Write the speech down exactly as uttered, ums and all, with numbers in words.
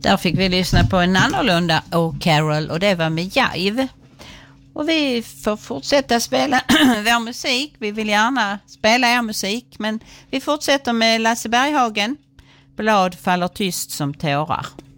Där fick vi lyssna på en annorlunda Oh Carol och det var med Jive. Och vi får fortsätta spela vår musik. Vi vill gärna spela er musik, men vi fortsätter med Lasse Berghagen. Blad faller tyst som tårar.